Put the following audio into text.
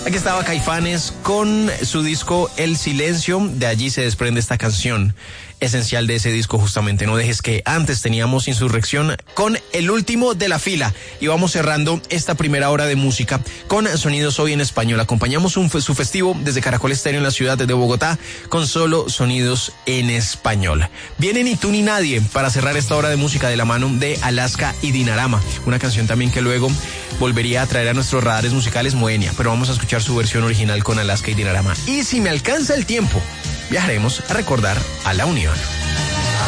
Aquí estaba Caifanes con su disco El Silencio. De allí se desprende esta canción esencial de ese disco, justamente No Dejes Que. Antes teníamos Insurrección con El Último de la Fila. Y vamos cerrando esta primera hora de música con Sonidos Hoy en Español. Acompañamos su festivo desde Caracol Estéreo en la ciudad de Bogotá con solo sonidos en español. Viene Ni Tú Ni Nadie para cerrar esta hora de música de la mano de Alaska y Dinarama. Una canción también que luego volvería a traer a nuestros radares musicales, Moenia. Pero vamos a escuchar su versión original con Alaska y Dinarama. Y si me alcanza el tiempo, viajaremos a recordar a La Unión.